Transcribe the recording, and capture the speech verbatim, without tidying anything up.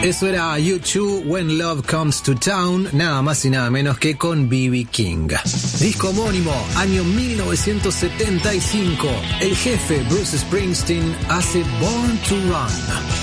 Eso era U dos, When Love Comes to Town, nada más y nada menos que con B B King. Disco homónimo, año mil novecientos setenta y cinco. El jefe Bruce Springsteen hace Born to Run.